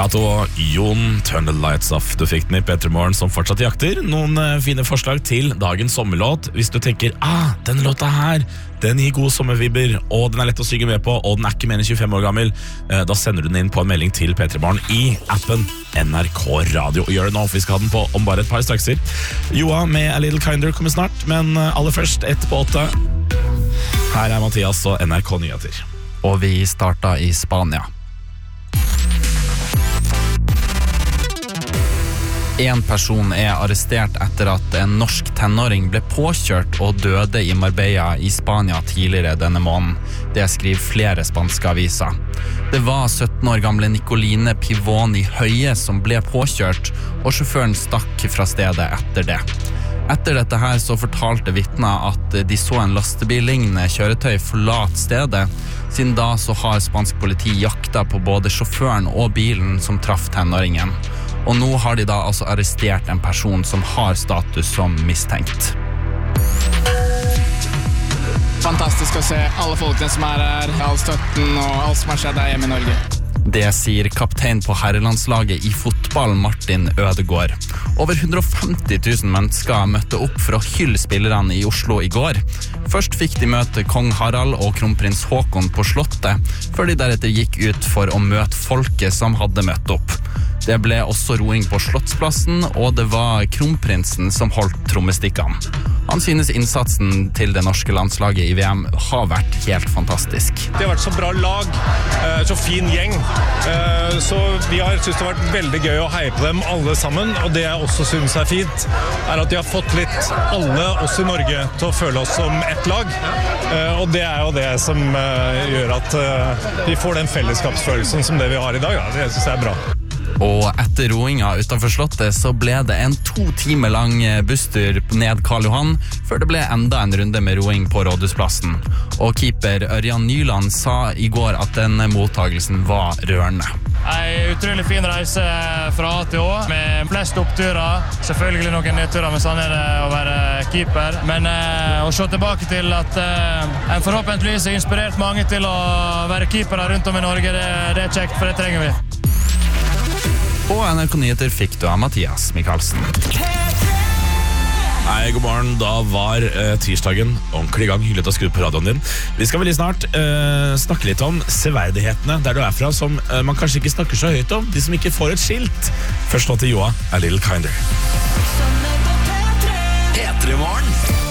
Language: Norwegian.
Cato og Jon, Turn the Lights Off. Du fikk den i Petremorgen som fortsatt jakter. Noen fine forslag til dagens sommerlåt. Hvis du tenker, den låta her, den gir gode sommervibber, og den er lett å synge med på, og den er ikke mer enn 25 år gammel, da sender du den inn på en melding til Petremorgen i appen NRK Radio. Og gjør det nå, for vi skal ha den på om bare et par strakser. Joa med A Little Kinder kommer snart, men aller først 7:08. Her er Mathias og NRK Nyheter. Og vi starter i Spania. En person er arrestert etter at en norsk tenåring ble påkjørt og døde i Marbella i Spania tidligere denne måneden. Det skriver flere spanske aviser. Det var 17 år gamle Nicoline Pivoni Høie som ble påkjørt, og sjåføren stakk fra stedet etter det. Etter dette her så fortalte vitner at de så en lastebillignende kjøretøy forlate stedet. Siden da så har spansk politi jakta på både sjåføren og bilen som traff tenåringen. Og nå har de da altså arrestert en person som har status som mistenkt. Fantastisk å se alle folkene som er her, all støtten og alt som har skjedd her hjemme i Norge. Det sier kaptein på herrelandslaget i fotball Martin Ødegaard. Over 150 000 mennesker møtte opp for å hylle spillerne i Oslo i går. Først fikk de møte kong Harald og kronprins Håkon på slottet, før de deretter gikk ut for å møte folket som hadde møtt opp. Det ble også roing på Slottsplassen, og det var kronprinsen som holdt trommestikkene. Han synes innsatsen til det norske landslaget i VM har vært helt fantastisk. Det har vært så bra lag, så fin gjeng, så vi har synes det har vært veldig gøy å heie på dem alle sammen, og det jeg også synes er fint, er at de har fått litt alle oss i Norge til å føle oss som ett lag, og det er jo det som gjør at vi får den fellesskapsfølelsen som det vi har i dag. Det synes jeg er bra. Og etter roinga utenfor slottet så ble det en 2 timer lang busstur ned Karl Johan, før det ble enda en runde med roing på Rådhusplassen. Og keeper Ørjan Nyland sa i går at den mottagelsen var rørende. En utrolig fin reise fra A til Å, med flest oppturer, selvfølgelig noen nedturer, men sånn er det å være keeper. Men å se tilbake til at en forhåpentligvis har inspirert mange til å være keepere rundt om i Norge, det er kjekt, for det trenger vi. Og NRK Nyheter fikk du av Mathias Mikkelsen. Hei, god morgen. Da var tirsdagen ordentlig i gang. Hyggelig å skru på radioen din. Vi skal veldig snart snakke litt om severdighetene der du er fra, som man kanskje ikke snakker så høyt om. De som ikke får et skilt. Først nå til Joa, A Little Kinder. P3 Morgen.